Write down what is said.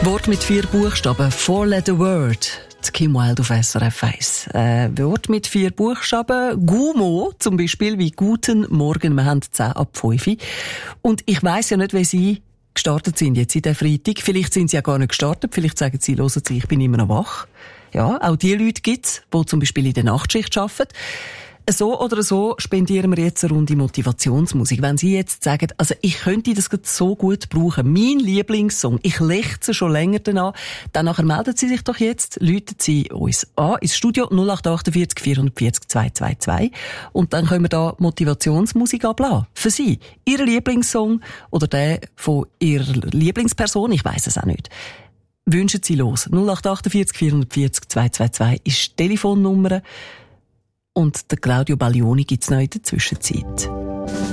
Wort mit 4 Buchstaben. 4-letter word. Die Kim Wilde auf SRF 1. Wort mit 4 Buchstaben. Gumo, zum Beispiel, wie Guten Morgen. Wir haben 10 ab 5. Und ich weiss ja nicht, wie Sie gestartet sind jetzt in der Freitag. Vielleicht sind Sie ja gar nicht gestartet. Vielleicht sagen Sie, hören Sie, ich bin immer noch wach. Ja, auch die Leute gibt's, die zum Beispiel in der Nachtschicht arbeiten. So oder so spendieren wir jetzt eine Runde Motivationsmusik. Wenn Sie jetzt sagen, also ich könnte das so gut brauchen, mein Lieblingssong, ich lechze schon länger danach, dann nachher melden Sie sich doch jetzt, läuten Sie uns an ins Studio 0848 440 222 und dann können wir da Motivationsmusik ablassen. Für Sie. Ihr Lieblingssong oder der von Ihrer Lieblingsperson, ich weiss es auch nicht. Wünschen Sie los. 0848 440 222 ist die Telefonnummer. Und der Claudio Baglioni gibt's noch in der Zwischenzeit.